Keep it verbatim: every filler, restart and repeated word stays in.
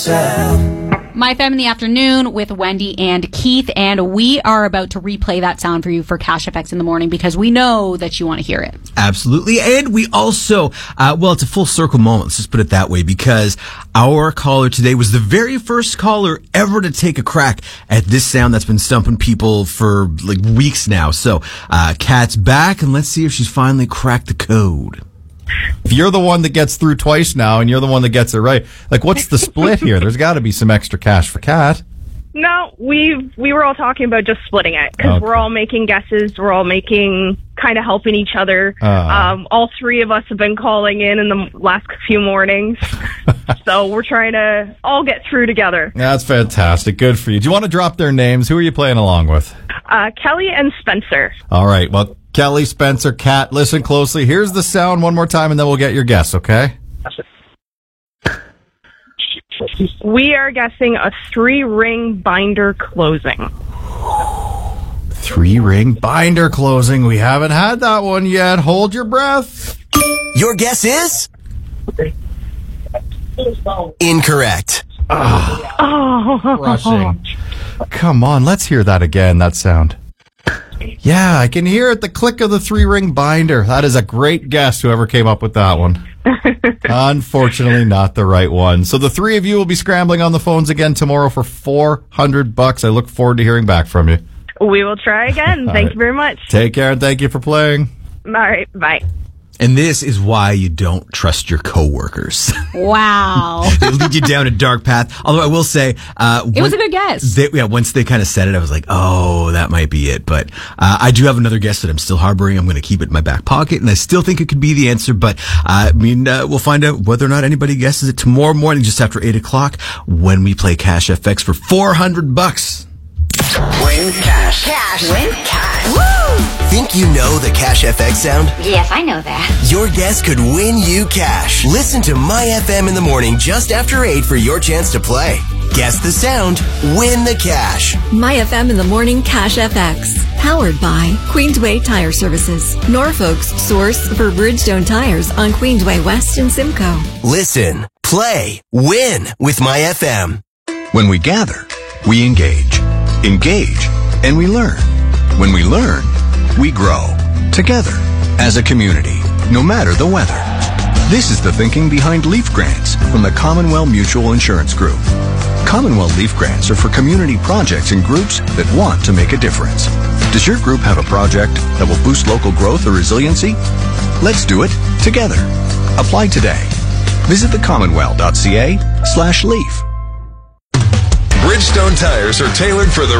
sound. My F M in the afternoon with Wendy and Keith, and we are about to replay that sound for you for Cash F X in the morning because we know that you want to hear it. Absolutely. And we also, uh, well, it's a full circle moment. Let's just put it that way, because our caller today was the very first caller ever to take a crack at this sound that's been stumping people for like weeks now. So, uh, Kat's back, and let's see if she's finally cracked the code. If you're the one that gets through twice now and you're the one that gets it right, like, what's the split here? There's got to be some extra cash for Kat. No, we we were all talking about just splitting it because Okay. we're all making guesses. We're all making, kind of helping each other. Uh. Um, all three of us have been calling in in the last few mornings. So we're trying to all get through together. That's fantastic. Good for you. Do you want to drop their names? Who are you playing along with? Uh, Kelly and Spencer. All right. Well, Kelly, Spencer, Kat, listen closely. Here's the sound one more time, and then we'll get your guess, okay? We are guessing a three-ring binder closing. Three-ring binder closing. We haven't had that one yet. Hold your breath. Your guess is? Incorrect. Oh. Rushing. Come on, let's hear that again, that sound. Yeah, I can hear it, the click of the three-ring binder. That is a great guess, whoever came up with that one. Unfortunately, not the right one. So the three of you will be scrambling on the phones again tomorrow for four hundred bucks. I look forward to hearing back from you. We will try again. Thank right. you very much. Take care, and thank you for playing. All right, bye. And this is why you don't trust your coworkers. Wow. They lead you down a dark path. Although I will say, uh, It was a good guess. They, yeah, once they kind of said it, I was like, oh, that might be it. But uh, I do have another guess that I'm still harboring. I'm going to keep it in my back pocket, and I still think it could be the answer. But uh, I mean, uh, we'll find out whether or not anybody guesses it tomorrow morning, just after eight o'clock, when we play Cash F X for four hundred bucks. Win cash. Cash. Win cash. Woo! Think you know the Cash F X sound? Yes, I know that. Your guess could win you cash. Listen to My F M in the morning just after eight for your chance to play. Guess the sound, win the cash. My F M in the morning Cash F X. Powered by Queensway Tire Services. Norfolk's source for Bridgestone tires on Queensway West and Simcoe. Listen, play, win with My F M. When we gather, we engage. Engage, and we learn. When we learn, we grow. Together, as a community, no matter the weather. This is the thinking behind Leaf Grants from the Commonwealth Mutual Insurance Group. Commonwealth Leaf Grants are for community projects and groups that want to make a difference. Does your group have a project that will boost local growth or resiliency? Let's do it together. Apply today. Visit thecommonwealth.ca slash leaf. Bridgestone tires are tailored for the